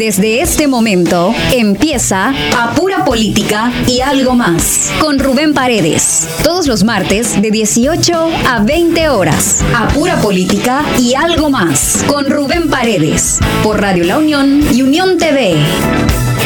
Desde este momento empieza A Pura Política y algo más con Rubén Paredes. Todos los martes de 18 a 20 horas. A Pura Política y algo más con Rubén Paredes por Radio La Unión y Unión TV.